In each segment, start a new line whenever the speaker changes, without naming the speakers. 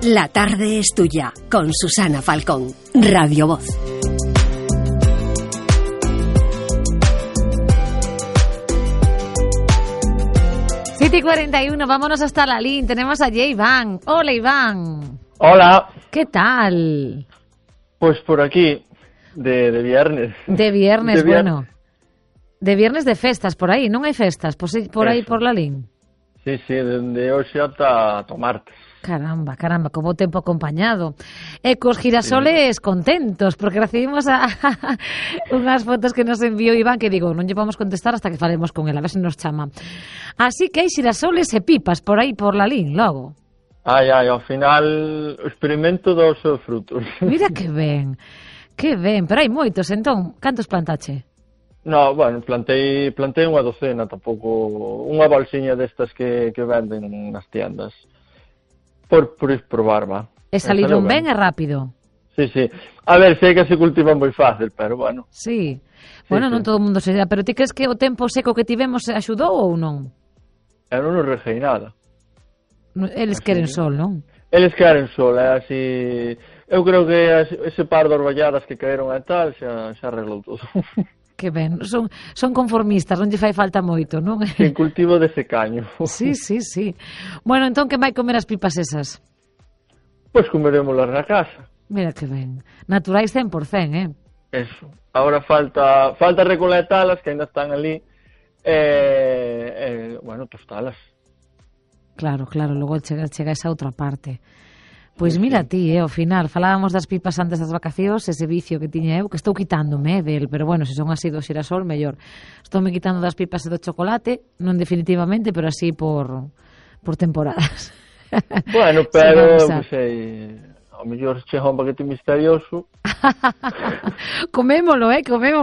La tarde es tuya, con Susana Falcón, Radio Voz.
City 41, vámonos hasta Lalín. Tenemos a Iván. Hola, Iván.
Hola.
¿Qué tal?
Pues por aquí, de viernes.
De viernes, bueno. De viernes de festas, por aí, non hai festas? Por aí, por Lalín?
Sí, dende hoxe ata martes.
Caramba, como tempo acompañado. E cos girasoles contentos, porque recibimos unhas fotos que nos enviou Iván, que digo, non lle vamos contestar hasta que falemos con el, a ver se nos chama. Así que hai girasoles e pipas por aí, por Lalín, logo.
Ai, ao final o experimento dos seus frutos.
Mira que ben, pero hai moitos, entón, cantos plantache?
No, bueno, plantei unha docena, tampouco unha bolsiña destas que venden nas tiendas. Por probar, va.
E saliron ben e rápido.
Sí. A ver, sei que se cultiva moi fácil, pero bueno.
Sí. Bueno, non todo o mundo se dá, pero ti crees que o tempo seco que tivemos axudou ou non?
Eu non regei nada.
Eles queren sol, non?
Eles queren sol, é así. Eu creo que ese par de orballadas que caeron e tal xa arreglou todo.
Que ben, son conformistas, non lle fai falta moito, non?
Sin cultivo de secaño.
Sí. Bueno, entón, que vai comer as pipas esas?
Pois comerémolas na casa.
Mira que ben. Naturais 100%,
Eso. Agora falta recoletalas, que ainda están ali, bueno, tostalas.
Claro, logo chega esa outra parte. Pois mira ti, ao final, falábamos das pipas antes das vacacións, ese vicio que tiña eu, que estou quitándome del, pero bueno, se son así do xirasol, mellor. Estoume quitando das pipas e do chocolate, non definitivamente, pero así por temporadas.
Bueno, pero, non sei, ao mellor chega un paquete misterioso.
Comémolo.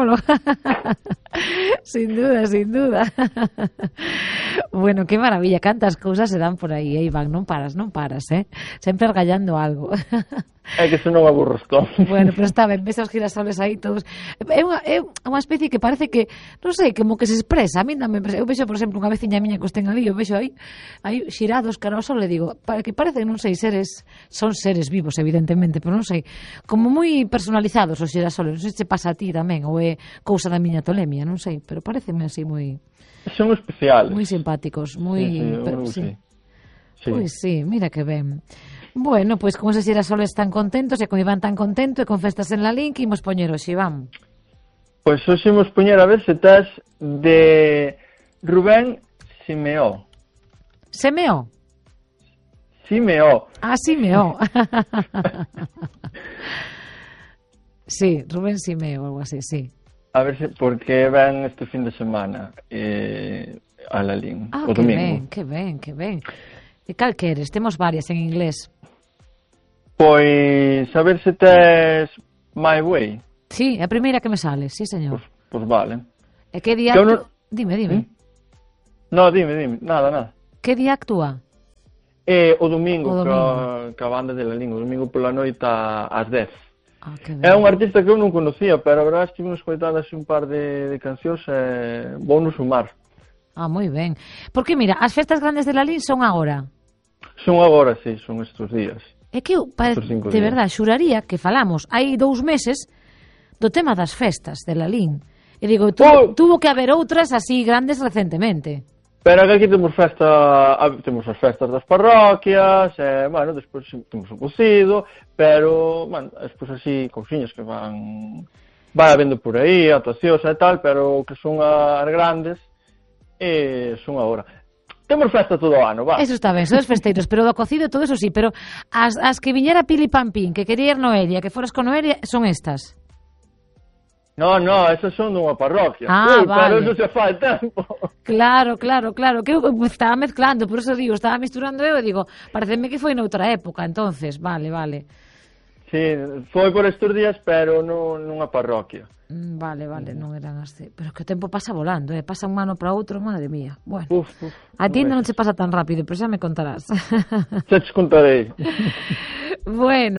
Sin duda. Bueno, qué maravilla, cantas cousas se dan por aí, Iván, non paras, sempre argallando algo.
É que se non aburros todo.
Bueno, pero está ben, ves os girasoles aí todos. É unha especie que parece que, non sei, como que se expresa. A mí dame, eu vexo, por exemplo, unha veciña miña que os ten ali, eu vexo aí xirados cara ao sol, le digo, que parecen, non sei, son seres vivos, evidentemente, pero non sei, como moi personalizados os girasoles. Non sei se pasa a ti tamén, ou é cousa da miña tolemia, non sei, pero pareceme así moi...
Son especiales.
Moi simpáticos, moi...
Sí.
Pois sí, mira que ben. Bueno, pois con esos girasoles tan contentos e con Iván tan contento e con festas en Lalín, que imos poñer hoxe, Iván?
Pois hoxe imos poñer a ver se tes de Rubén Simeó.
Simeó?
Simeó.
Ah, Simeó. Sí, Rubén Simeó, algo así, sí.
A ver se, porque ven este fin de semana a Lalín, o domingo.
Que ben. E cal queres? Temos varias en inglés.
Pois, a ver se tes My Way.
Sí, é a primeira que me sale, sí, señor.
Pois vale.
E que día...
No...
Dime.
No, dime, nada.
Que día actúa?
O domingo. Que a banda de Lalín, o domingo pola noite ás 10. É un artista que eu non conocía, pero a verdade estive escoitando así un par de cancións e vou no sumar.
Ah, moi ben. Porque mira, as festas grandes de Lalín son agora.
Son agora, sí, son estes días.
É que eu, de verdade, xuraría que falamos hai 2 meses do tema das festas de Lalín. E digo, tuvo que haber outras así grandes recentemente.
Pero aquí temos as festas das parroquias, bueno, despois temos o cocido, pero, bueno, despois así cousiñas que vai habendo por aí, actuacións e tal, pero que son as grandes son agora. Temos festa todo o ano, va.
Eso está ben, son os festeiros, pero do cocido todo eso sí, pero as que viñera Pili Pampín, que quería ir Noelia, que foras con Noelia, son estas.
No, esas son dunha parroquia.
Vale.
Pero eso se fai tempo.
Claro, que eu estaba mezclando, por eso digo, estaba misturando eu e digo, pareceme que foi noutra época, entonces, vale.
Sí, foi por estes días, pero nunha parroquia.
Vale, non eran así. Pero que o tempo pasa volando, pasa un ano para outro, madre mía. Bueno, a ti non se pasa tan rápido, pero xa me contarás.
Xa te contarei.
Bueno.